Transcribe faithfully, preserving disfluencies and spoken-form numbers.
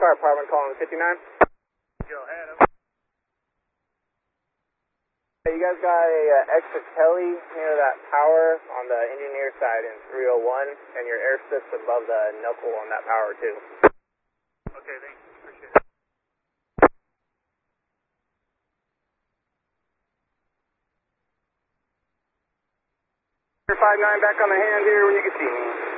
Fire Department calling fifty-nine. Go ahead. Hey, you guys got a uh, extra Kelly near that tower on the engineer side in three oh one, and your airstrip's above the knuckle on that power too. Okay, thanks. Appreciate it. five nine back on the hand here when you can see me.